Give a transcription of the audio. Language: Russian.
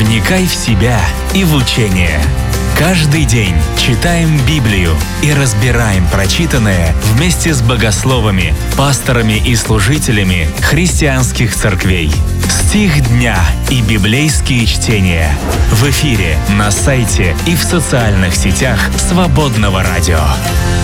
Вникай в себя и в учение. Каждый день читаем Библию и разбираем прочитанное вместе с богословами, пасторами и служителями христианских церквей. Стих дня и библейские чтения в эфире, на сайте и в социальных сетях Свободного радио.